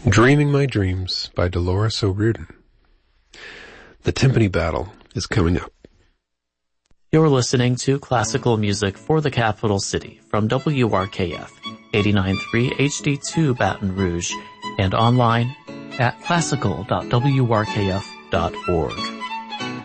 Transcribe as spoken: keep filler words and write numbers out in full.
Dreaming My Dreams by Dolores O'Riordan. The Timpani Battle is coming up. You're listening to classical music for the capital city from W R K F, eighty-nine point three H D two Baton Rouge, and online at classical dot w r k f dot org.